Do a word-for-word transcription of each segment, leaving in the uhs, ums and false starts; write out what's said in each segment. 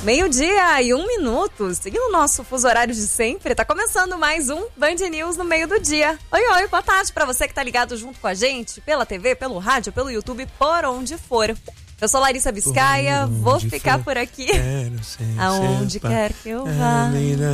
Meio-dia e um minuto, seguindo o nosso fuso horário de sempre, tá começando mais um Band News no meio do dia. Oi, oi, boa tarde pra você que tá ligado junto com a gente, pela T V, pelo rádio, pelo YouTube, por onde for. Eu sou Larissa Biscaia, vou ficar por aqui, aonde quer que eu vá.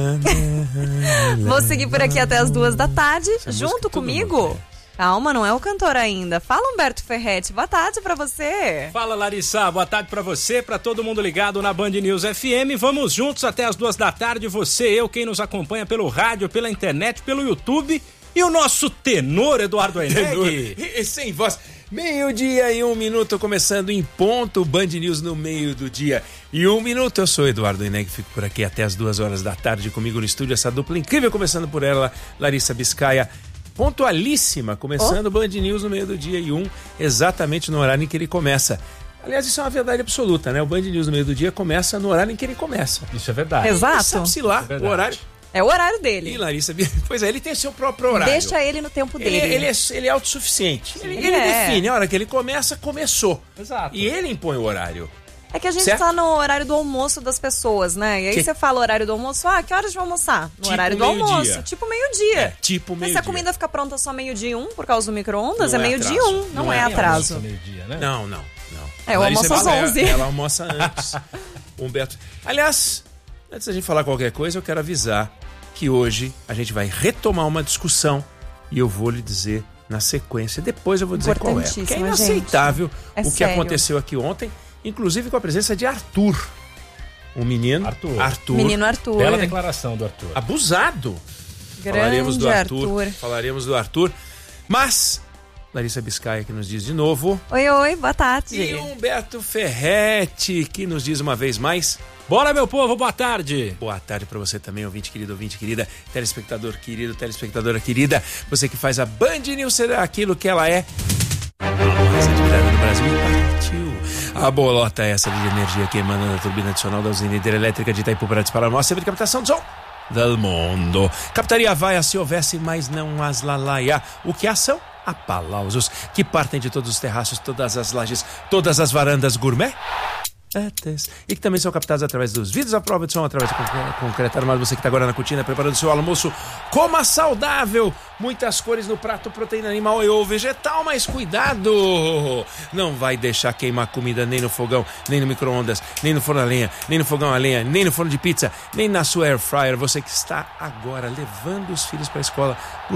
Vou seguir por aqui até as duas da tarde, junto comigo. Calma, não é o cantor ainda. Fala, Humberto Ferretti. Boa tarde pra você. Fala, Larissa. Boa tarde pra você, pra todo mundo ligado na Band News F M. Vamos juntos até as duas da tarde. Você, eu, quem nos acompanha pelo rádio, pela internet, pelo YouTube. E o nosso tenor, Eduardo Eneg. E sem voz. Meio-dia e um minuto, começando em ponto, Band News no meio do dia. E um minuto, eu sou Eduardo Eneg, fico por aqui até as duas horas da tarde comigo no estúdio. Essa dupla incrível, começando por ela, Larissa Biscaia. Pontualíssima, começando o oh. Band News no meio do dia e um, exatamente no horário em que ele começa. Aliás, isso é uma verdade absoluta, né? O Band News no meio do dia começa no horário em que ele começa. Isso é verdade. Exato. Sabe-se lá, é o horário. É o horário dele. E Larissa, pois é, ele tem seu próprio horário. Deixa ele no tempo dele. Ele, ele, é, ele é autossuficiente. Ele, ele, ele é. define, a hora que ele começa, começou. Exato. E ele impõe o horário. É que a gente certo? tá no horário do almoço das pessoas, né? E aí que... você fala horário do almoço, ah, que horas de almoçar? No tipo horário do almoço. Dia. Tipo meio-dia. É, tipo meio-dia. Mas se a comida fica pronta só meio-dia e um, por causa do micro-ondas, não é meio-dia e um, não, não é, é atraso. Meio-dia, né? Não, não, não. É, o almoço às onze. Ela, ela almoça antes. Humberto. Aliás, antes da gente falar qualquer coisa, eu quero avisar que hoje a gente vai retomar uma discussão e eu vou lhe dizer na sequência. Depois eu vou dizer qual é. Porque é inaceitável é o que sério. aconteceu aqui ontem. Inclusive com a presença de Arthur, um menino. Arthur. Arthur. Menino Arthur. Bela declaração do Arthur. Abusado. Grande falaremos do Arthur, Arthur. Falaremos do Arthur. Mas, Larissa Biscaia que nos diz de novo. Oi, oi, boa tarde. E Humberto Ferretti que nos diz uma vez mais. Bora, meu povo, boa tarde. Boa tarde para você também, ouvinte querido, ouvinte querida, telespectador querido, telespectadora querida. Você que faz a Band News ser aquilo que ela é. Mais admirada do Brasil e partiu. A bolota é essa de energia que emana da turbina adicional da usina hidrelétrica de Itaipu para disparar o nosso centro de captação de som do mundo. Captaria vaia se houvesse, mas não as lalaia. O que são? Aplausos que partem de todos os terraços, todas as lajes, todas as varandas gourmet. E que também são captados através dos vidros à prova de som, através do concreto armado. Você que está agora na cortina preparando seu almoço, coma saudável, muitas cores no prato, proteína animal e ou vegetal, mas cuidado, não vai deixar queimar comida nem no fogão, nem no micro-ondas, nem no forno a lenha, nem no fogão a lenha, nem no forno de pizza, nem na sua air fryer. Você que está agora levando os filhos para a escola,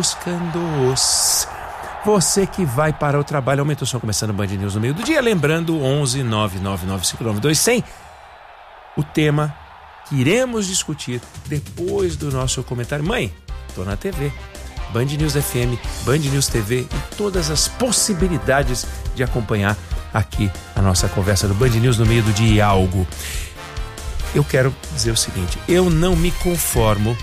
buscando-os. Você que vai para o trabalho, aumenta o som, começando o Band News no meio do dia, lembrando onze nove nove nove cinco nove dois zero zero. O tema que iremos discutir depois do nosso comentário. Mãe, tô na T V, Band News F M, Band News T V e todas as possibilidades de acompanhar aqui a nossa conversa do Band News no meio do dia e algo. Eu quero dizer o seguinte, eu não me conformo,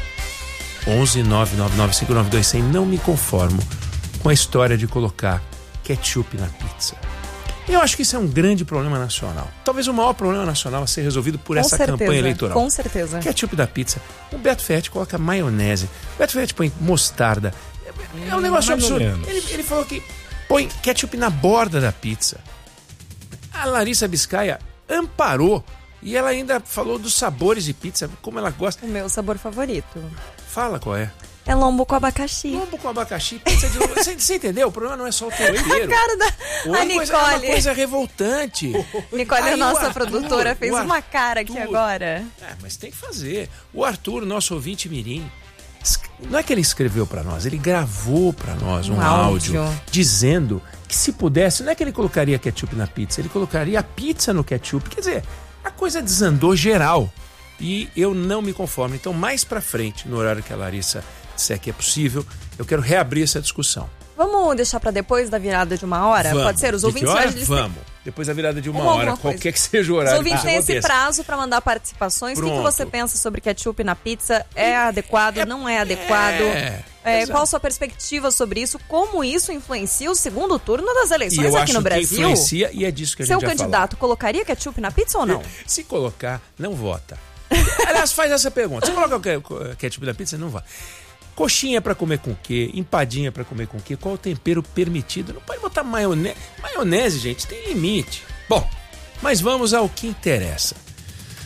onze nove nove nove cinco nove dois zero zero, não me conformo com a história de colocar ketchup na pizza. Eu acho que isso é um grande problema nacional. Talvez o maior problema nacional a ser resolvido por com essa certeza, campanha eleitoral. Com certeza. Ketchup da pizza. O Beto Ferretti coloca maionese. O Beto Ferretti põe mostarda. É um negócio absurdo. Ele, ele falou que põe ketchup na borda da pizza. A Larissa Biscaia amparou. E ela ainda falou dos sabores de pizza, como ela gosta. O meu sabor favorito. Fala qual é. É lombo com abacaxi. Lombo com abacaxi, pizza de lombo. Você, você entendeu? O problema não é só o tempero. A cara da a Nicole. Coisa, é uma coisa revoltante. Nicole, Aí a nossa Arthur, produtora, fez Arthur, uma cara aqui agora. É, mas tem que fazer. O Arthur, nosso ouvinte mirim, não é que ele escreveu pra nós, ele gravou pra nós um, um áudio, áudio dizendo que se pudesse, não é que ele colocaria ketchup na pizza, ele colocaria a pizza no ketchup. Quer dizer, a coisa desandou geral. E eu não me conformo. Então, mais pra frente, no horário que a Larissa se é que é possível, eu quero reabrir essa discussão. Vamos deixar para depois da virada de uma hora? Vamos. Pode ser? Os ouvintes hora? Eles Vamos. Têm... Depois da virada de uma, uma hora, qualquer que seja o horário. Os ouvintes têm esse prazo para mandar participações. Pronto. O que, que você pensa sobre ketchup na pizza? É adequado? É, não é adequado? É, é, qual a sua perspectiva sobre isso? Como isso influencia o segundo turno das eleições e eu aqui acho no Brasil? Que influencia e é disso que a Seu gente já candidato falou. Colocaria ketchup na pizza ou não? Se colocar, não vota. Aliás, faz essa pergunta. Você coloca o ketchup na pizza, não vota. Coxinha pra comer com o quê? Empadinha pra comer com o quê? Qual o tempero permitido? Não pode botar maionese. Maionese, gente, tem limite. Bom, mas vamos ao que interessa.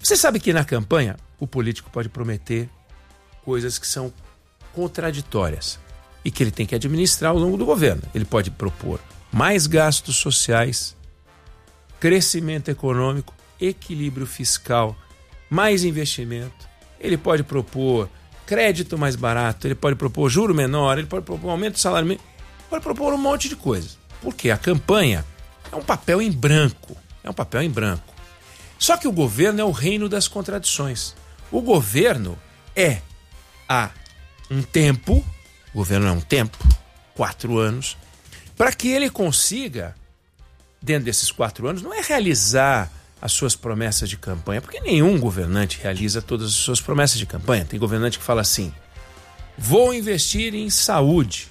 Você sabe que na campanha o político pode prometer coisas que são contraditórias e que ele tem que administrar ao longo do governo. Ele pode propor mais gastos sociais, crescimento econômico, equilíbrio fiscal, mais investimento. Ele pode propor crédito mais barato, ele pode propor juro menor, ele pode propor aumento do salário mínimo, pode propor um monte de coisas. Porque a campanha é um papel em branco, é um papel em branco. Só que o governo é o reino das contradições. O governo é há um tempo, o governo é um tempo, quatro anos, para que ele consiga, dentro desses quatro anos, não é realizar as suas promessas de campanha, porque nenhum governante realiza todas as suas promessas de campanha. Tem governante que fala assim: vou investir em saúde,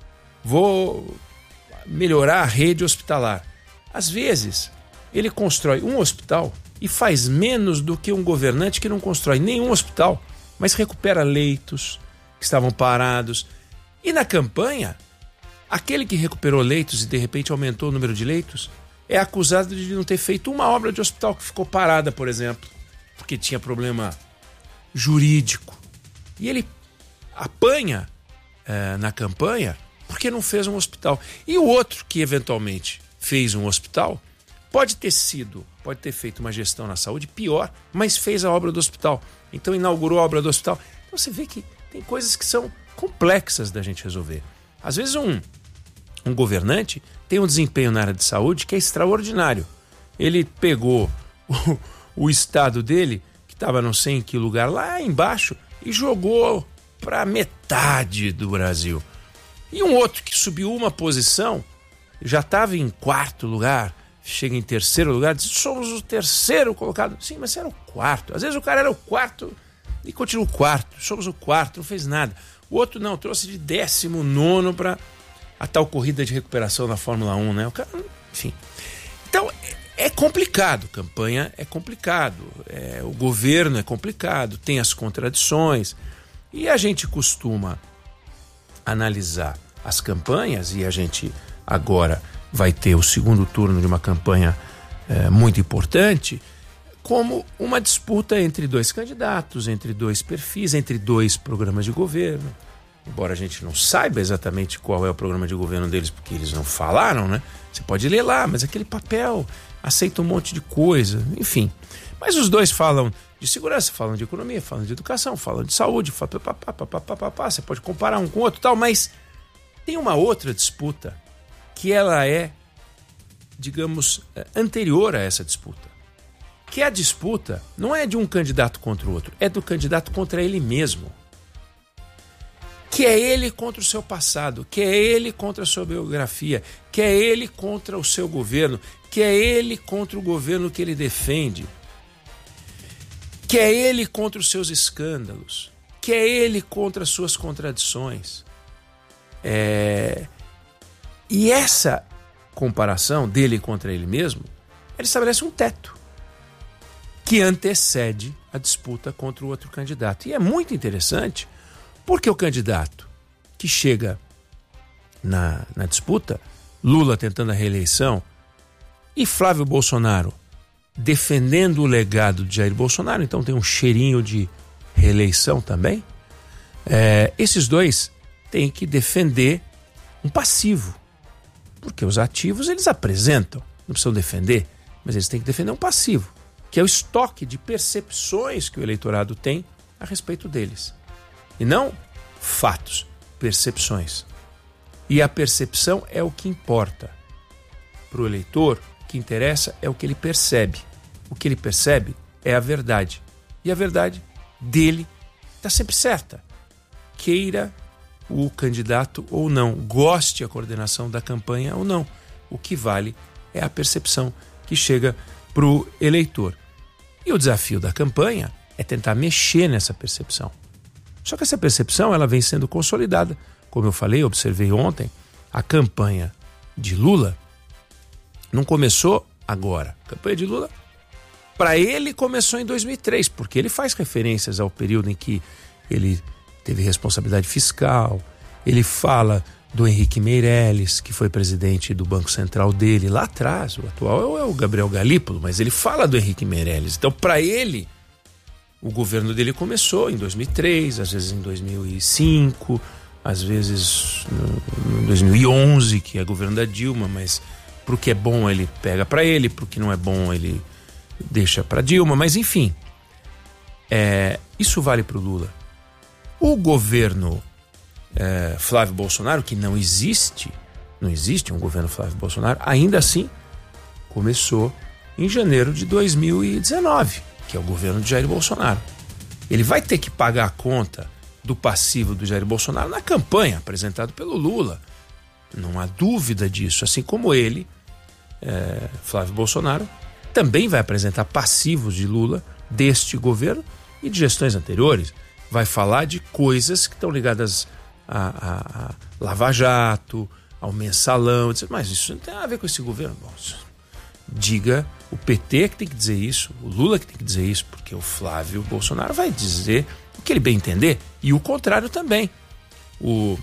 vou melhorar a rede hospitalar. Às vezes, ele constrói um hospital e faz menos do que um governante que não constrói nenhum hospital, mas recupera leitos que estavam parados. E na campanha, aquele que recuperou leitos e de repente aumentou o número de leitos é acusado de não ter feito uma obra de hospital que ficou parada, por exemplo, porque tinha problema jurídico. E ele apanha é, na campanha porque não fez um hospital. E o outro que eventualmente fez um hospital pode ter sido, pode ter feito uma gestão na saúde pior, mas fez a obra do hospital. Então inaugurou a obra do hospital. Então você vê que tem coisas que são complexas da gente resolver. Às vezes um, um governante tem um desempenho na área de saúde que é extraordinário. Ele pegou o, o estado dele, que estava não sei em que lugar, lá embaixo, e jogou para metade do Brasil. E um outro que subiu uma posição, já estava em quarto lugar, chega em terceiro lugar, diz: somos o terceiro colocado. Sim, mas você era o quarto. Às vezes o cara era o quarto e continua o quarto. Somos o quarto, não fez nada. O outro não, trouxe de décimo nono para a tal corrida de recuperação na Fórmula um, né? O cara, enfim. Então, é complicado. Campanha é complicado. É, o governo é complicado, tem as contradições. E a gente costuma analisar as campanhas, e a gente agora vai ter o segundo turno de uma campanha é, muito importante, como uma disputa entre dois candidatos, entre dois perfis, entre dois programas de governo. Embora a gente não saiba exatamente qual é o programa de governo deles, porque eles não falaram, né? Você pode ler lá, mas aquele papel aceita um monte de coisa, enfim. Mas os dois falam de segurança, falam de economia, falam de educação, falam de saúde, falam pá, pá, pá, pá, pá, pá. Você pode comparar um com o outro e tal, mas tem uma outra disputa que ela é, digamos, anterior a essa disputa. Que a disputa não é de um candidato contra o outro, é do candidato contra ele mesmo. Que é ele contra o seu passado, que é ele contra a sua biografia, que é ele contra o seu governo, que é ele contra o governo que ele defende, que é ele contra os seus escândalos, que é ele contra as suas contradições. É... E essa comparação dele contra ele mesmo, ele estabelece um teto que antecede a disputa contra o outro candidato. E é muito interessante, porque o candidato que chega na, na disputa, Lula tentando a reeleição e Flávio Bolsonaro defendendo o legado de Jair Bolsonaro, então tem um cheirinho de reeleição também, é, esses dois têm que defender um passivo, porque os ativos eles apresentam, não precisam defender, mas eles têm que defender um passivo, que é o estoque de percepções que o eleitorado tem a respeito deles. E não fatos, percepções. E a percepção é o que importa. Para o eleitor, o que interessa é o que ele percebe. O que ele percebe é a verdade. E a verdade dele está sempre certa. Queira o candidato ou não, goste a coordenação da campanha ou não. O que vale é a percepção que chega para o eleitor. E o desafio da campanha é tentar mexer nessa percepção. Só que essa percepção ela vem sendo consolidada. Como eu falei, observei ontem, a campanha de Lula não começou agora. A campanha de Lula, para ele, começou em dois mil e três, porque ele faz referências ao período em que ele teve responsabilidade fiscal, ele fala do Henrique Meirelles, que foi presidente do Banco Central dele lá atrás. O atual é o Gabriel Galípolo, mas ele fala do Henrique Meirelles. Então, para ele, o governo dele começou em dois mil e três, às vezes em dois mil e cinco, às vezes em dois mil e onze, que é governo da Dilma, mas pro que é bom ele pega para ele, pro que não é bom ele deixa para Dilma, mas enfim, é, isso vale pro Lula. O governo é, Flávio Bolsonaro, que não existe, não existe um governo Flávio Bolsonaro, ainda assim começou em janeiro de dois mil e dezenove, que é o governo de Jair Bolsonaro. Ele vai ter que pagar a conta do passivo do Jair Bolsonaro na campanha apresentada pelo Lula. Não há dúvida disso. Assim como ele, é, Flávio Bolsonaro, também vai apresentar passivos de Lula deste governo e de gestões anteriores. Vai falar de coisas que estão ligadas a, a, a Lava Jato, ao mensalão, mas isso não tem nada a ver com esse governo. Bom, diga o P T que tem que dizer isso, o Lula que tem que dizer isso, porque o Flávio Bolsonaro vai dizer o que ele bem entender, e o contrário também. O,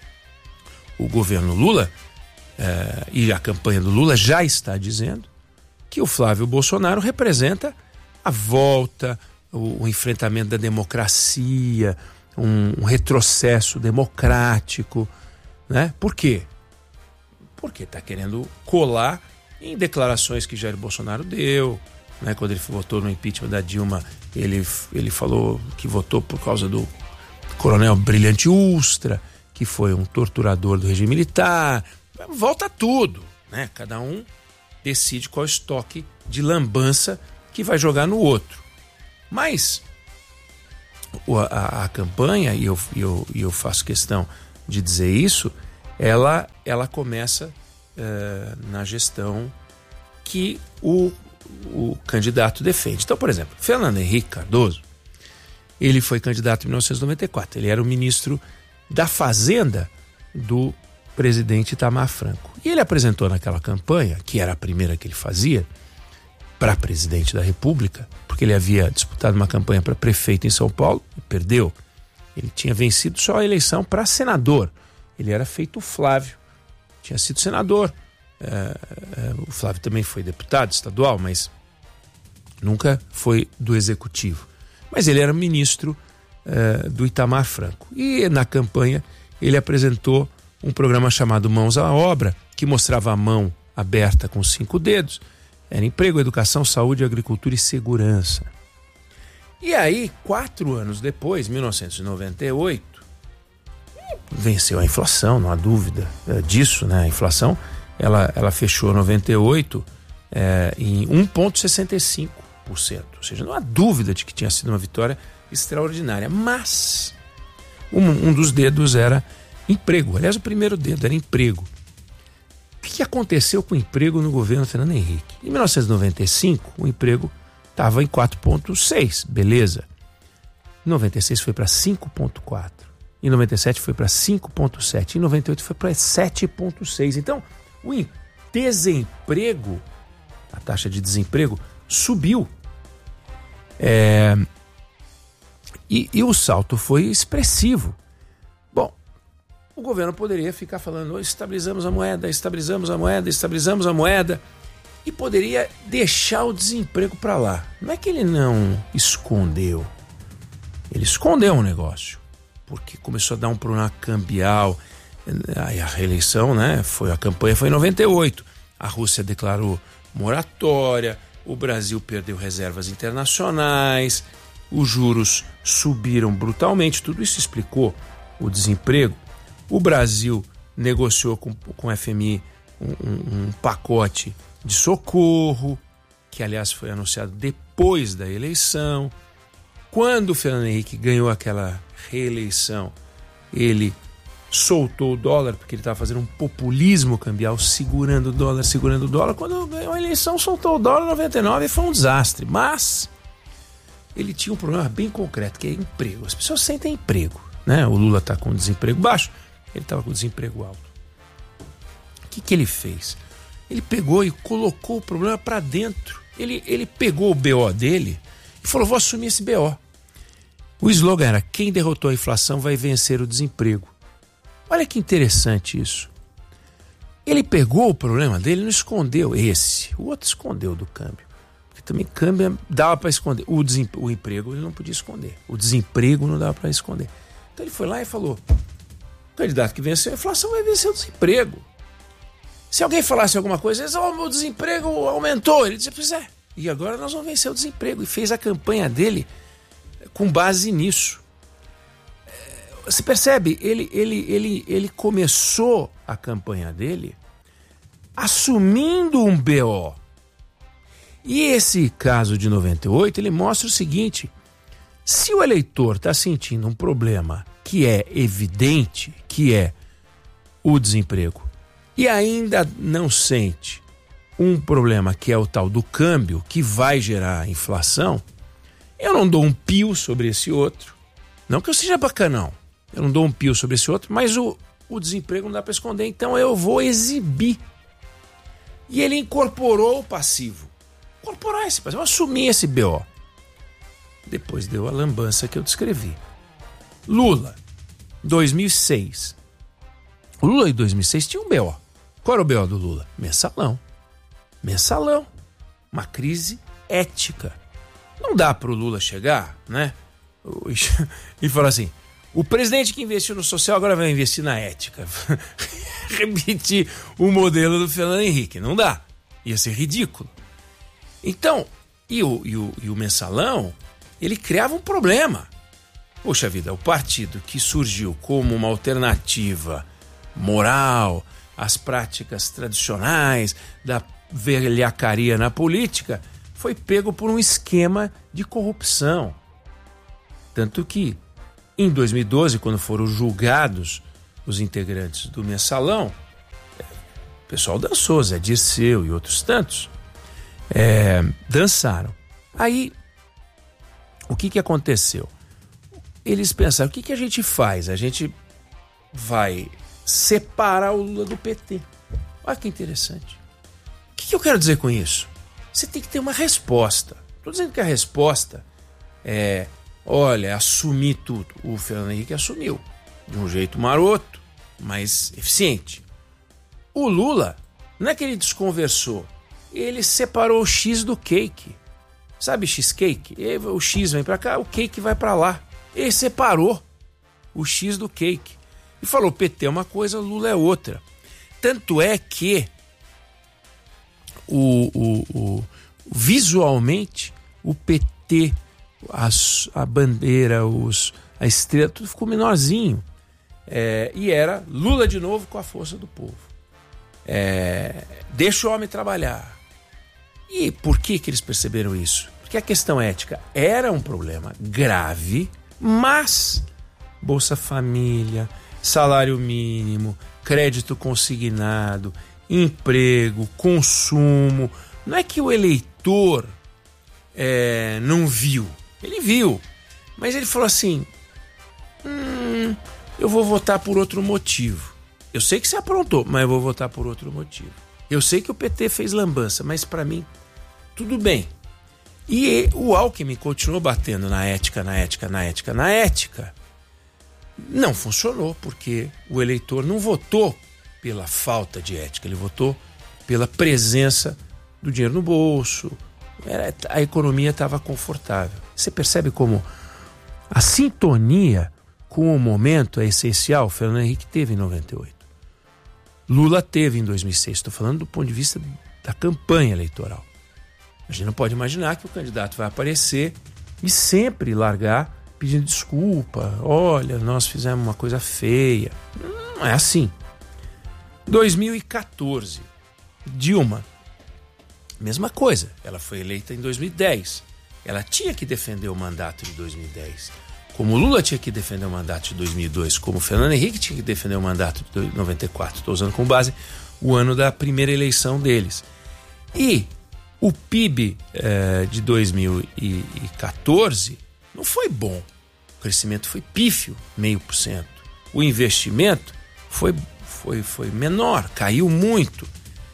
o governo Lula eh, e a campanha do Lula já está dizendo que o Flávio Bolsonaro representa a volta, o, o enfrentamento da democracia, um, um retrocesso democrático, né? Por quê? Porque está querendo colar em declarações que Jair Bolsonaro deu, né? Quando ele votou no impeachment da Dilma, ele, ele falou que votou por causa do coronel Brilhante Ustra, que foi um torturador do regime militar. Volta tudo, né? Cada um decide qual estoque de lambança que vai jogar no outro. Mas a, a, a campanha, e eu, eu, eu faço questão de dizer isso, ela, ela começa uh, na gestão que o, o candidato defende. Então, por exemplo, Fernando Henrique Cardoso, ele foi candidato em mil novecentos e noventa e quatro. Ele era o ministro da Fazenda do presidente Itamar Franco. E ele apresentou naquela campanha, que era a primeira que ele fazia, para presidente da República, porque ele havia disputado uma campanha para prefeito em São Paulo e perdeu. Ele tinha vencido só a eleição para senador. Ele era feito Flávio, tinha sido senador. É, é, o Flávio também foi deputado estadual, mas nunca foi do executivo. Mas ele era ministro é, do Itamar Franco. E na campanha ele apresentou um programa chamado Mãos à Obra, que mostrava a mão aberta com cinco dedos. Era emprego, educação, saúde, agricultura e segurança. E aí, quatro anos depois, mil novecentos e noventa e oito, venceu a inflação, não há dúvida disso, né? A inflação, ela, ela fechou noventa e oito é, em um vírgula sessenta e cinco por cento. Ou seja, não há dúvida de que tinha sido uma vitória extraordinária. Mas um, um dos dedos era emprego. Aliás, o primeiro dedo era emprego. O que aconteceu com o emprego no governo Fernando Henrique? Em mil novecentos e noventa e cinco, o emprego estava em quatro vírgula seis, beleza. Em noventa e seis foi para cinco vírgula quatro. Em noventa e sete foi para cinco vírgula sete. Em noventa e oito foi para sete vírgula seis. Então, o desemprego, a taxa de desemprego, subiu. É, e, e o salto foi expressivo. Bom, o governo poderia ficar falando, estabilizamos a moeda, estabilizamos a moeda, estabilizamos a moeda, e poderia deixar o desemprego para lá. Não é que ele não escondeu. Ele escondeu um negócio, porque começou a dar um problema cambial. Aí a reeleição, né, foi, a campanha foi em noventa e oito. A Rússia declarou moratória, o Brasil perdeu reservas internacionais, os juros subiram brutalmente, tudo isso explicou o desemprego. O Brasil negociou com, com o F M I um, um, um pacote de socorro, que aliás foi anunciado depois da eleição. Quando o Fernando Henrique ganhou aquela reeleição, ele soltou o dólar, porque ele estava fazendo um populismo cambial, segurando o dólar, segurando o dólar. Quando ganhou a eleição, soltou o dólar em noventa e nove e foi um desastre. Mas ele tinha um problema bem concreto, que é emprego. As pessoas sentem emprego, né? O Lula está com desemprego baixo, ele estava com desemprego alto. O que, que ele fez? Ele pegou e colocou o problema para dentro. Ele, ele pegou o B O dele e falou, vou assumir esse B O. O slogan era, quem derrotou a inflação vai vencer o desemprego. Olha que interessante isso. Ele pegou o problema dele e não escondeu esse. O outro escondeu do câmbio. também câmbio dava para esconder. O, desem, o emprego ele não podia esconder. O desemprego não dava para esconder. Então ele foi lá e falou: o candidato que venceu a inflação vai vencer o desemprego. Se alguém falasse alguma coisa, eles, oh, o desemprego aumentou. Ele dizia: pois é, e agora nós vamos vencer o desemprego. E fez a campanha dele com base nisso. Você percebe? Ele, ele, ele, ele começou a campanha dele assumindo um B O. E esse caso de noventa e oito, ele mostra o seguinte: se o eleitor está sentindo um problema que é evidente, que é o desemprego, e ainda não sente um problema que é o tal do câmbio, que vai gerar inflação, eu não dou um pio sobre esse outro. Não que eu seja bacanão, eu não dou um pio sobre esse outro, mas o, o desemprego não dá para esconder, então eu vou exibir. E ele incorporou o passivo. Incorporar esse passivo, assumir esse B O. Depois deu a lambança que eu descrevi. Lula, dois mil e seis. O Lula em dois mil e seis tinha um B O. Qual era o B O do Lula? Mensalão. Mensalão. Uma crise ética. Não dá para o Lula chegar, né? E falar assim: o presidente que investiu no social agora vai investir na ética. Repetir o modelo do Fernando Henrique. Não dá. Ia ser ridículo. Então, e o, e o, e o mensalão, ele criava um problema. Poxa vida, o partido que surgiu como uma alternativa moral às práticas tradicionais da velhacaria na política foi pego por um esquema de corrupção. Tanto que, em dois mil e doze, quando foram julgados os integrantes do mensalão, o pessoal dançou, Zé Dirceu e outros tantos, é, dançaram. Aí, o que, que aconteceu? Eles pensaram: o que, que a gente faz? A gente vai separar o Lula do P T. Olha que interessante. O que, que eu quero dizer com isso? Você tem que ter uma resposta. Estou dizendo que a resposta é: olha, assumir tudo. O Fernando Henrique assumiu de um jeito maroto, mas eficiente. O Lula, não é que ele desconversou, ele separou o X do cake. Sabe cheesecake? O X vem para cá, o cake vai para lá. Ele separou o X do cake e falou: P T é uma coisa, Lula é outra. Tanto é que o, o, o, visualmente o P T, a, a bandeira, os, a estrela, tudo ficou menorzinho. É, e era Lula de novo com a força do povo. É, deixa o homem trabalhar. E por que, que eles perceberam isso? Porque a questão ética era um problema grave, mas Bolsa Família, salário mínimo, crédito consignado, emprego, consumo, não é que o eleitor é, não viu, ele viu, mas ele falou assim: hum, eu vou votar por outro motivo. Eu sei que você aprontou, mas eu vou votar por outro motivo. Eu sei que o P T fez lambança, mas para mim tudo bem. E o Alckmin continuou batendo na ética, na ética, na ética, na ética. Não funcionou, porque o eleitor não votou pela falta de ética, ele votou pela presença do dinheiro no bolso. Era, a economia estava confortável. Você percebe como a sintonia com o momento é essencial? O Fernando Henrique teve em noventa e oito. Lula teve em dois mil e seis. Estou falando do ponto de vista da campanha eleitoral. A gente não pode imaginar que o candidato vai aparecer e sempre largar pedindo desculpa. Olha, nós fizemos uma coisa feia. Não é assim. dois mil e quatorze, Dilma, mesma coisa. Ela foi eleita em dois mil e dez. Ela tinha que defender o mandato de dois mil e dez. Como Lula tinha que defender o mandato de dois mil e dois, como Fernando Henrique tinha que defender o mandato de noventa e quatro. Estou usando como base o ano da primeira eleição deles. E o P I B eh, de dois mil e quatorze não foi bom. O crescimento foi pífio, meio por cento. O investimento foi, foi, foi menor, caiu muito.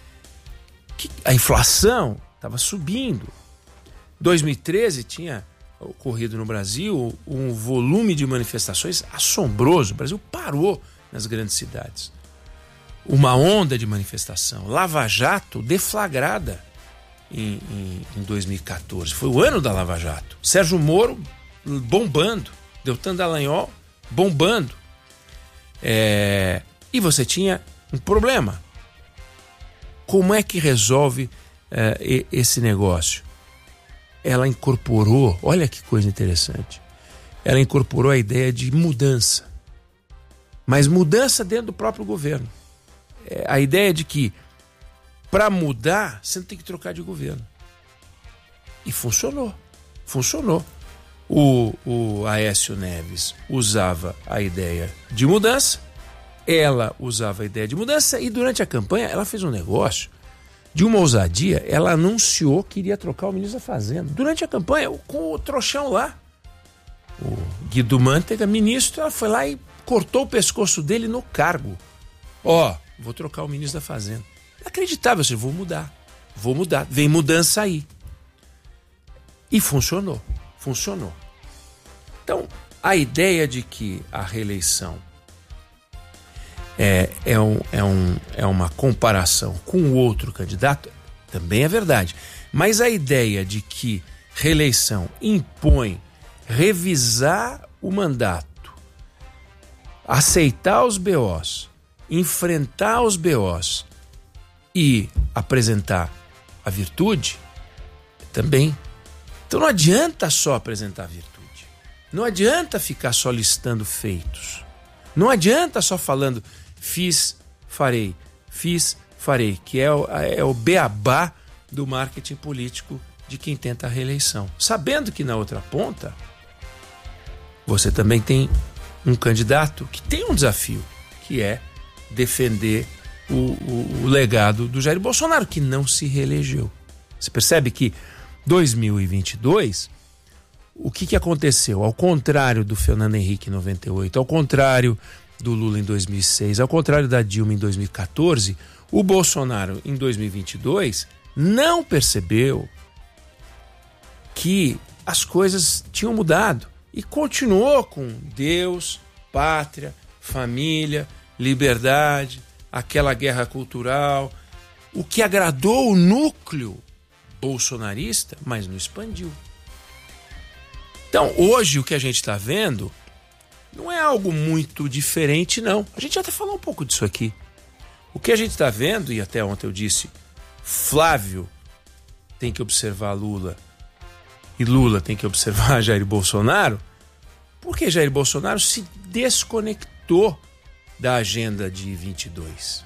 A inflação estava subindo. dois mil e treze tinha ocorrido no Brasil um volume de manifestações assombroso. O Brasil parou nas grandes cidades. Uma onda de manifestação. Lava Jato deflagrada. em, em, em dois mil e quatorze. Foi o ano da Lava Jato. Sérgio Moro bombando, Deltan Dallagnol bombando. É, e você tinha um problema. Como é que resolve é, esse negócio? Ela incorporou, olha que coisa interessante, ela incorporou a ideia de mudança. Mas mudança dentro do próprio governo. É, a ideia de que para mudar, você não tem que trocar de governo. E funcionou. Funcionou. O, o Aécio Neves usava a ideia de mudança, ela usava a ideia de mudança, e durante a campanha ela fez um negócio de uma ousadia. Ela anunciou que iria trocar o ministro da Fazenda. Durante a campanha, com o trouxão lá. O Guido Mantega, ministro, ela foi lá e cortou o pescoço dele no cargo. Ó, oh, vou trocar o ministro da Fazenda. Inacreditável, assim, vou mudar, vou mudar, vem mudança aí. E funcionou, funcionou. Então, a ideia de que a reeleição é, é, um, é, um, é uma comparação com o outro candidato também é verdade. Mas a ideia de que reeleição impõe revisar o mandato, aceitar os B Os, enfrentar os B Os, e apresentar a virtude também. Então não adianta só apresentar a virtude. Não adianta ficar só listando feitos. Não adianta só falando fiz, farei, fiz, farei, que é o, é o beabá do marketing político de quem tenta a reeleição. Sabendo que na outra ponta você também tem um candidato que tem um desafio, que é defender O, o, o legado do Jair Bolsonaro, que não se reelegeu. Você percebe que dois mil e vinte e dois, o que, que aconteceu? Ao contrário do Fernando Henrique em noventa e oito, ao contrário do Lula em dois mil e seis, ao contrário da Dilma em dois mil e quatorze, o Bolsonaro em dois mil e vinte e dois não percebeu que as coisas tinham mudado e continuou com Deus, pátria, família, liberdade, aquela guerra cultural, o que agradou o núcleo bolsonarista, mas não expandiu. Então, hoje o que a gente está vendo não é algo muito diferente, não. A gente já até falou um pouco disso aqui. O que a gente está vendo, e até ontem eu disse, Flávio tem que observar Lula e Lula tem que observar Jair Bolsonaro, porque Jair Bolsonaro se desconectou da agenda de vinte e dois.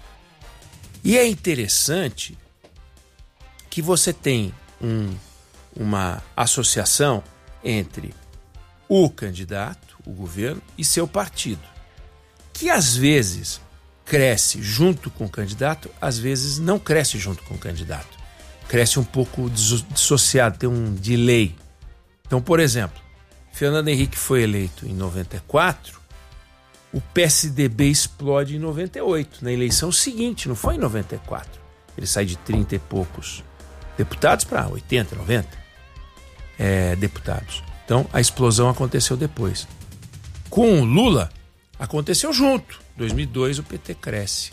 E é interessante que você tem um, uma associação entre o candidato, o governo, e seu partido, que às vezes cresce junto com o candidato, às vezes não cresce junto com o candidato. Cresce um pouco dissociado, tem um delay. Então, por exemplo, Fernando Henrique foi eleito em noventa e quatro, o P S D B explode em noventa e oito, na eleição seguinte, não foi em noventa e quatro. Ele sai de trinta e poucos deputados para oitenta, noventa é, deputados. Então, a explosão aconteceu depois. Com o Lula, aconteceu junto. Em dois mil e dois, o P T cresce.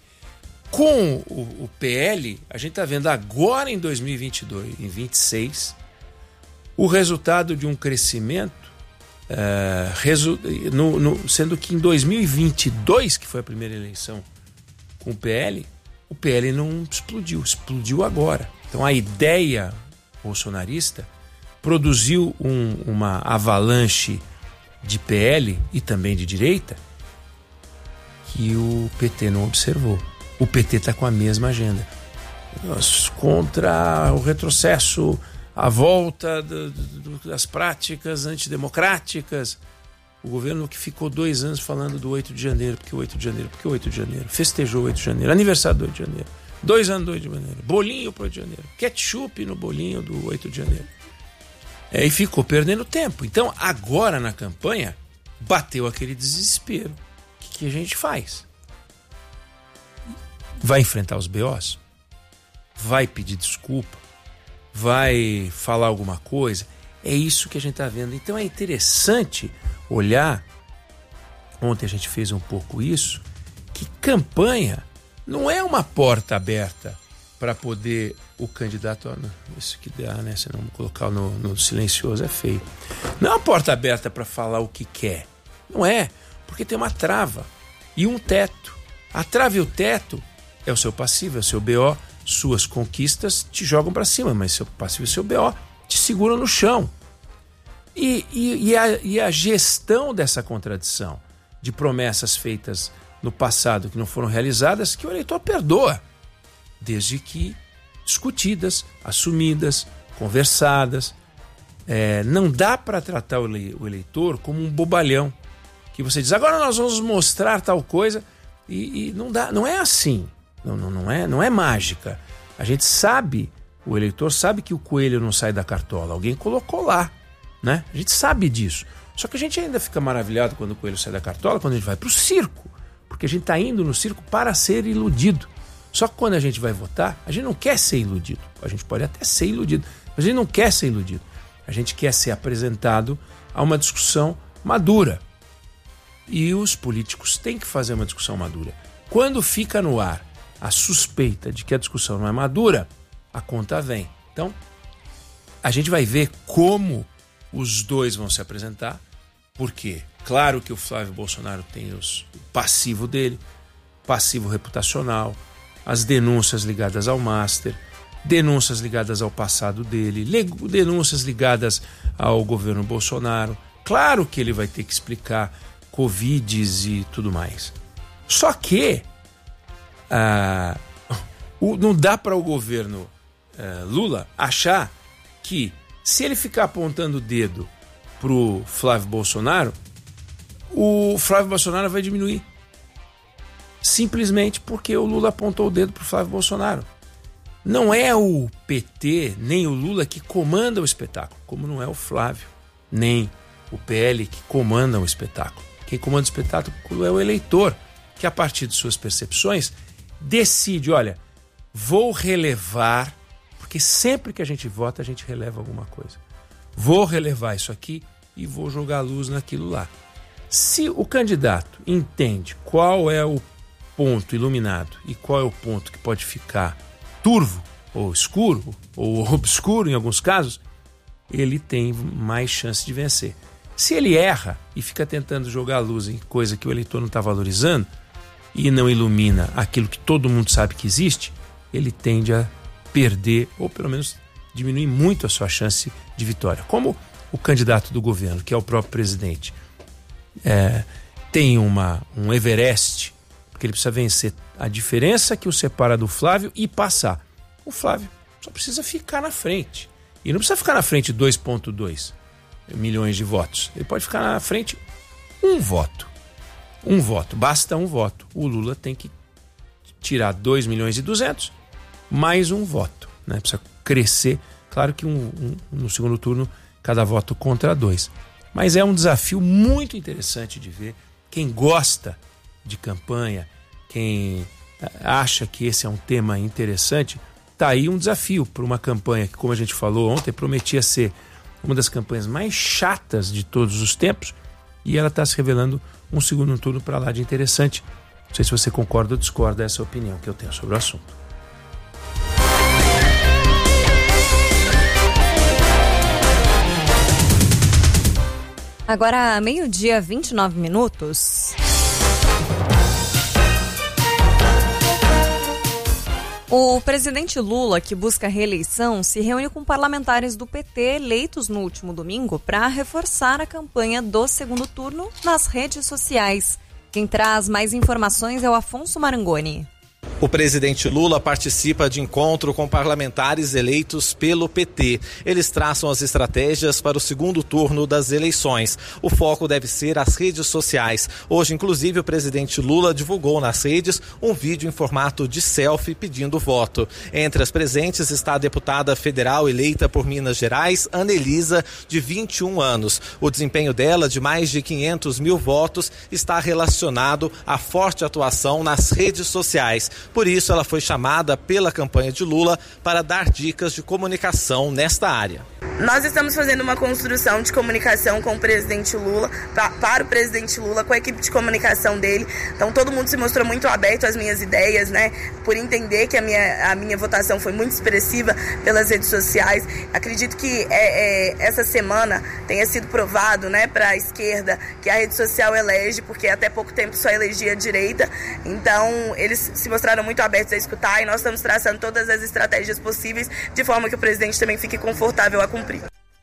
Com o, o P L, a gente está vendo agora em dois mil e vinte e dois, em vinte e seis, o resultado de um crescimento, uh, resu- no, no, sendo que em dois mil e vinte e dois, que foi a primeira eleição com o P L, o P L não explodiu, explodiu agora. Então a ideia bolsonarista produziu um, uma avalanche de P L e também de direita que o P T não observou. O P T está com a mesma agenda. Contra o retrocesso, a volta do, do, das práticas antidemocráticas. O governo que ficou dois anos falando do oito de janeiro, porque o oito de janeiro, porque o oito de janeiro, festejou o oito de janeiro, aniversário do oito de janeiro, dois anos do oito de janeiro, bolinho pro oito de janeiro, ketchup no bolinho do oito de janeiro. É, e ficou perdendo tempo. Então, agora na campanha, bateu aquele desespero. O que, que a gente faz? Vai enfrentar os B Os? Vai pedir desculpa? Vai falar alguma coisa? É isso que a gente está vendo. Então é interessante olhar, ontem a gente fez um pouco isso, que campanha não é uma porta aberta para poder o candidato... Ó, isso que dá, né? Se não colocar no, no silencioso é feio. Não é uma porta aberta para falar o que quer. Não é, porque tem uma trava e um teto. A trava e o teto é o seu passivo, é o seu B O. Suas conquistas te jogam para cima, mas seu passivo e seu B O te seguram no chão. E, e, e, a, e a gestão dessa contradição de promessas feitas no passado que não foram realizadas, que o eleitor perdoa, desde que discutidas, assumidas, conversadas. É, não dá para tratar o eleitor como um bobalhão, que você diz, agora nós vamos mostrar tal coisa, e, e não dá, não é assim, não, não, não, é, não é mágica. A gente sabe, o eleitor sabe que o coelho não sai da cartola, alguém colocou lá, né? A gente sabe disso. Só que a gente ainda fica maravilhado quando o coelho sai da cartola, quando a gente vai para o circo, porque a gente está indo no circo para ser iludido. Só que quando a gente vai votar, a gente não quer ser iludido. A gente pode até ser iludido, mas a gente não quer ser iludido. A gente quer ser apresentado a uma discussão madura. E os políticos têm que fazer uma discussão madura. Quando fica no ar a suspeita de que a discussão não é madura, a conta vem. Então, a gente vai ver como os dois vão se apresentar, porque, claro que o Flávio Bolsonaro tem os, o passivo dele, passivo reputacional, as denúncias ligadas ao Master, denúncias ligadas ao passado dele, denúncias ligadas ao governo Bolsonaro. Claro que ele vai ter que explicar Covides e tudo mais. Só que ah, o, não dá para o governo ah, Lula achar que, se ele ficar apontando o dedo pro Flávio Bolsonaro, o Flávio Bolsonaro vai diminuir. Simplesmente porque o Lula apontou o dedo pro Flávio Bolsonaro. Não é o P T, nem o Lula que comanda o espetáculo, como não é o Flávio, nem o P L que comanda o espetáculo. Quem comanda o espetáculo é o eleitor, que a partir de suas percepções decide, olha, vou relevar, porque sempre que a gente vota a gente releva alguma coisa. Vou relevar isso aqui e vou jogar luz naquilo lá. Se o candidato entende qual é o ponto iluminado e qual é o ponto que pode ficar turvo, ou escuro, ou obscuro em alguns casos, ele tem mais chance de vencer. Se ele erra e fica tentando jogar luz em coisa que o eleitor não está valorizando e não ilumina aquilo que todo mundo sabe que existe, ele tende a perder, ou pelo menos diminuir muito a sua chance de vitória. Como o candidato do governo, que é o próprio presidente, é, tem uma, um Everest, porque ele precisa vencer a diferença que o separa do Flávio e passar. O Flávio só precisa ficar na frente. E não precisa ficar na frente dois vírgula dois milhões de votos. Ele pode ficar na frente um voto. Um voto. Basta um voto. O Lula tem que tirar dois milhões e duzentos mais um voto, né? Precisa crescer. Claro que um, um, no segundo turno cada voto contra dois. Mas é um desafio muito interessante de ver. Quem gosta de campanha, quem acha que esse é um tema interessante, tá aí um desafio para uma campanha que, como a gente falou ontem, prometia ser uma das campanhas mais chatas de todos os tempos, e ela está se revelando um segundo turno para lá de interessante. Não sei se você concorda ou discorda dessa opinião que eu tenho sobre o assunto. Agora, meio-dia, vinte e nove minutos. O presidente Lula, que busca reeleição, se reúne com parlamentares do P T eleitos no último domingo para reforçar a campanha do segundo turno nas redes sociais. Quem traz mais informações é o Afonso Marangoni. O presidente Lula participa de encontro com parlamentares eleitos pelo P T. Eles traçam as estratégias para o segundo turno das eleições. O foco deve ser as redes sociais. Hoje, inclusive, o presidente Lula divulgou nas redes um vídeo em formato de selfie pedindo voto. Entre as presentes está a deputada federal eleita por Minas Gerais, Anelisa, de vinte e um anos. O desempenho dela, de mais de quinhentos mil votos, está relacionado à forte atuação nas redes sociais. Por isso, ela foi chamada pela campanha de Lula para dar dicas de comunicação nesta área. Nós estamos fazendo uma construção de comunicação com o presidente Lula, pra, para o presidente Lula, com a equipe de comunicação dele. Então todo mundo se mostrou muito aberto às minhas ideias, né? Por entender que a minha, a minha votação foi muito expressiva pelas redes sociais. Acredito que é, é, essa semana tenha sido provado, né, para a esquerda que a rede social elege, porque até pouco tempo só elegia a direita. Então eles se mostraram muito abertos a escutar e nós estamos traçando todas as estratégias possíveis de forma que o presidente também fique confortável a cumprir.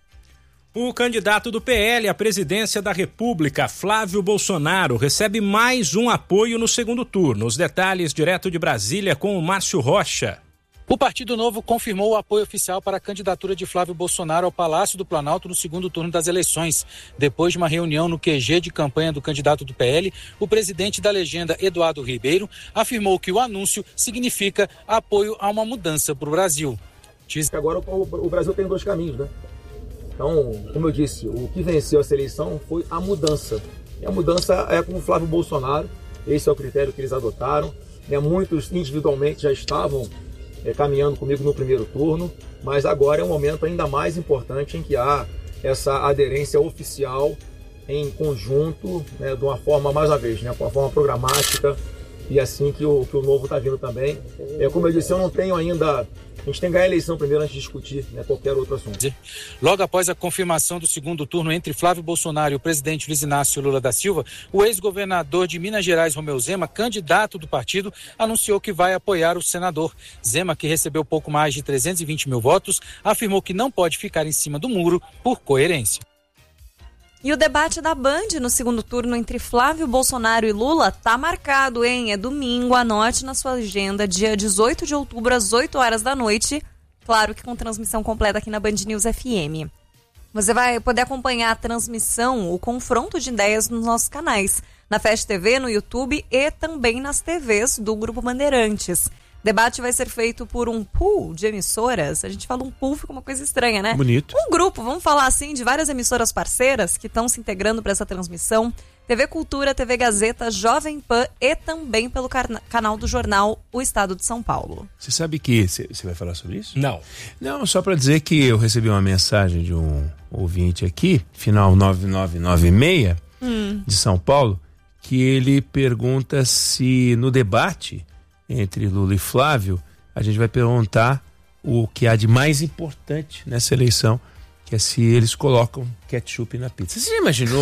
O candidato do P L à presidência da República, Flávio Bolsonaro, recebe mais um apoio no segundo turno. Os detalhes direto de Brasília com o Márcio Rocha. O Partido Novo confirmou o apoio oficial para a candidatura de Flávio Bolsonaro ao Palácio do Planalto no segundo turno das eleições. Depois de uma reunião no Q G de campanha do candidato do P L, o presidente da legenda, Eduardo Ribeiro, afirmou que o anúncio significa apoio a uma mudança para o Brasil. Diz... Agora o Brasil tem dois caminhos, né? Então, como eu disse, o que venceu essa eleição foi a mudança. E a mudança é com o Flávio Bolsonaro, esse é o critério que eles adotaram. Né? Muitos individualmente já estavam é, caminhando comigo no primeiro turno, mas agora é um momento ainda mais importante em que há essa aderência oficial em conjunto, né, de uma forma, mais uma vez, né, com uma forma programática, e assim que o, que o novo está vindo também. É, como eu disse, eu não tenho ainda... A gente tem que ganhar a eleição primeiro antes de discutir, né, qualquer outro assunto. Logo após a confirmação do segundo turno entre Flávio Bolsonaro e o presidente Luiz Inácio Lula da Silva, o ex-governador de Minas Gerais, Romeu Zema, candidato do partido, anunciou que vai apoiar o senador. Zema, que recebeu pouco mais de trezentos e vinte mil votos, afirmou que não pode ficar em cima do muro por coerência. E o debate da Band no segundo turno entre Flávio Bolsonaro e Lula tá marcado, hein? É domingo, anote na sua agenda, dia dezoito de outubro, às oito horas da noite. Claro que com transmissão completa aqui na Band News F M. Você vai poder acompanhar a transmissão, o confronto de ideias nos nossos canais, na Fast T V, no YouTube e também nas T Vs do Grupo Bandeirantes. Debate vai ser feito por um pool de emissoras. A gente fala um pool, fica uma coisa estranha, né? Bonito. Um grupo, vamos falar assim, de várias emissoras parceiras que estão se integrando para essa transmissão. T V Cultura, T V Gazeta, Jovem Pan e também pelo car- canal do jornal O Estado de São Paulo. Você sabe que... Você vai falar sobre isso? Não. Não, só para dizer que eu recebi uma mensagem de um ouvinte aqui, final nove nove nove seis, hum. de São Paulo, que ele pergunta se no debate entre Lula e Flávio, a gente vai perguntar o que há de mais importante nessa eleição, que é se eles colocam ketchup na pizza. Você já imaginou?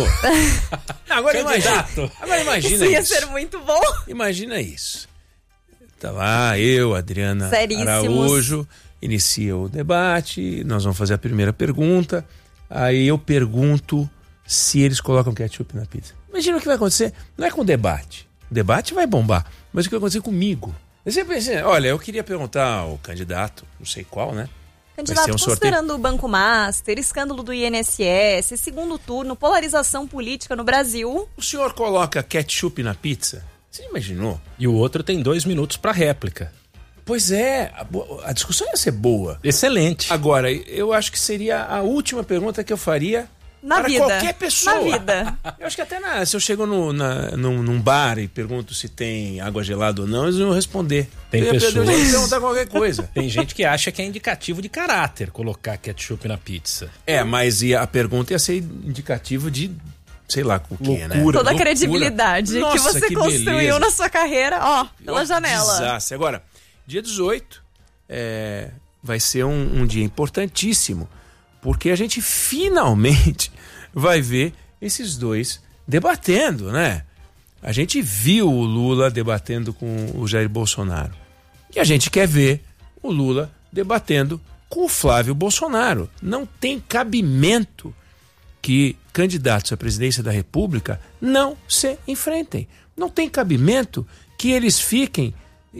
Agora imagina. Agora imagina isso. Ia isso. ser muito bom. Imagina isso. Tá lá, eu, Adriana Araújo, inicia o debate, nós vamos fazer a primeira pergunta, aí eu pergunto se eles colocam ketchup na pizza. Imagina o que vai acontecer, não é com o debate. O debate vai bombar, mas o que vai acontecer comigo? Eu sempre pensei, olha, eu queria perguntar ao candidato, não sei qual, né? Candidato, um considerando sorteio. O Banco Master, escândalo do I N S S, segundo turno, polarização política no Brasil. O senhor coloca ketchup na pizza? Você imaginou? E o outro tem dois minutos para réplica. Pois é, a, a discussão ia ser boa. Excelente. Agora, eu acho que seria a última pergunta que eu faria na para vida. qualquer pessoa. Na vida. Eu acho que até na, se eu chego no, na, num, num bar e pergunto se tem água gelada ou não, eles vão responder. Tem eu pessoas... Eu ia perguntar qualquer coisa. Tem gente que acha que é indicativo de caráter colocar ketchup na pizza. É, mas ia, a pergunta ia ser indicativo de... sei lá com o que, né? Toda Loucura. a credibilidade Nossa, que você que construiu beleza. na sua carreira, ó, pela Ó, janela. Desastre. Agora, dia dezoito é, vai ser um, um dia importantíssimo, porque a gente finalmente vai ver esses dois debatendo, né? A gente viu o Lula debatendo com o Jair Bolsonaro. E a gente quer ver o Lula debatendo com o Flávio Bolsonaro. Não tem cabimento que candidatos à presidência da República não se enfrentem. Não tem cabimento que eles fiquem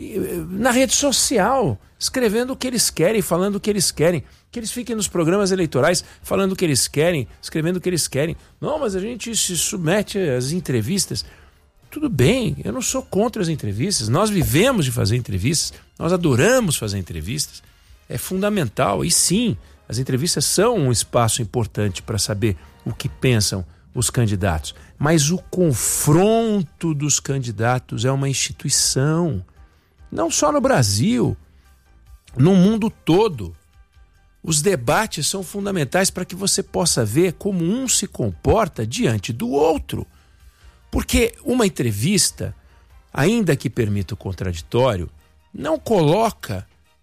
na rede social escrevendo o que eles querem, falando o que eles querem, que eles fiquem nos programas eleitorais falando o que eles querem, escrevendo o que eles querem. Não, mas a gente se submete às entrevistas. Tudo bem, eu não sou contra as entrevistas, nós vivemos de fazer entrevistas, nós adoramos fazer entrevistas, é fundamental. E sim, as entrevistas são um espaço importante para saber o que pensam os candidatos. Mas o confronto dos candidatos é uma instituição, não só no Brasil, no mundo todo. Os debates são fundamentais para que você possa ver como um se comporta diante do outro. Porque uma entrevista, ainda que permita o contraditório, não coloca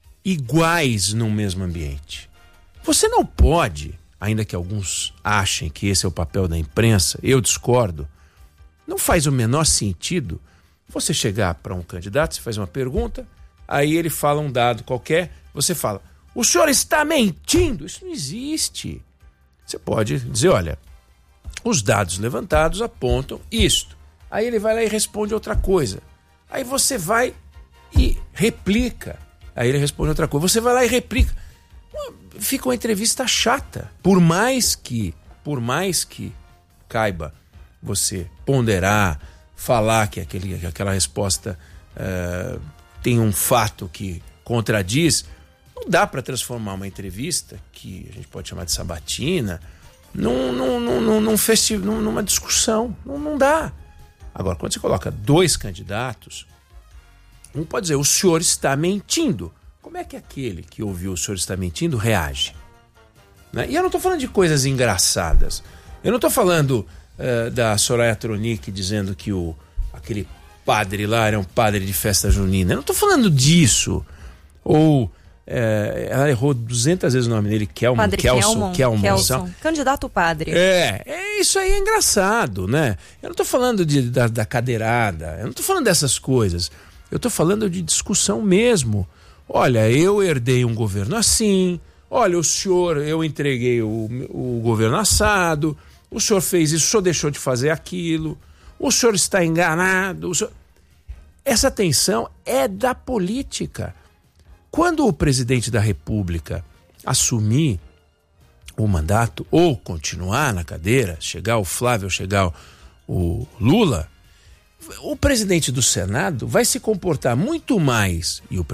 iguais no mesmo ambiente. Você não pode, ainda que alguns achem que esse é o papel da imprensa, eu discordo, não faz o menor sentido você chegar para um candidato, você faz uma pergunta, aí ele fala um dado qualquer, você fala, o senhor está mentindo? Isso não existe. Você pode dizer, olha, os dados levantados apontam isto. Aí ele vai lá e responde outra coisa. Aí você vai e replica. Aí ele responde outra coisa. Você vai lá e replica. Fica uma entrevista chata. Por mais que, por mais que caiba você ponderar, falar que, aquele, que aquela resposta uh, tem um fato que contradiz, não dá para transformar uma entrevista, que a gente pode chamar de sabatina, num, num, num, num festi- num, numa discussão. Não, não dá. Agora, quando você coloca dois candidatos, um pode dizer, o senhor está mentindo. Como é que aquele que ouviu o senhor está mentindo reage? Né? E eu não estou falando de coisas engraçadas. Eu não estou falando uh, da Soraya Tronic dizendo que o, aquele padre lá era um padre de festa junina. Eu não estou falando disso. Ou... É, ela errou duzentas vezes o nome dele, Kelman, Padre Kelson, Kelman, Kelson. Kelson. Candidato padre. É, é, isso aí é engraçado, né? Eu não estou falando de, da, da cadeirada, eu não estou falando dessas coisas. Eu estou falando de discussão mesmo. Olha, eu herdei um governo assim, olha, o senhor, eu entreguei o, o governo assado, o senhor fez isso, o senhor deixou de fazer aquilo, o senhor está enganado. O senhor... Essa tensão é da política. Quando o presidente da República assumir o mandato ou continuar na cadeira, chegar o Flávio, chegar o Lula, o presidente do Senado vai se comportar muito mais, e o